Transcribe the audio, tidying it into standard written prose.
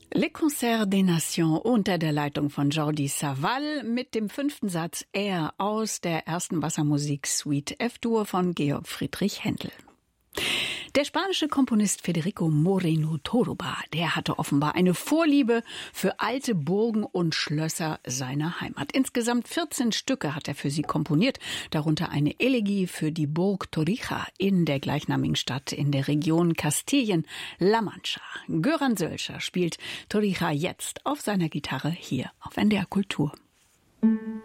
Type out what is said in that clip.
Le Concert des Nations unter der Leitung von Jordi Savall mit dem 5. Satz Air aus der ersten Wassermusik-Suite F-Dur von Georg Friedrich Händel. Der spanische Komponist Federico Moreno Torroba, der hatte offenbar eine Vorliebe für alte Burgen und Schlösser seiner Heimat. Insgesamt 14 Stücke hat er für sie komponiert, darunter eine Elegie für die Burg Torija in der gleichnamigen Stadt in der Region Kastilien-La Mancha. Göran Sölscher spielt Torija jetzt auf seiner Gitarre hier auf NDR Kultur.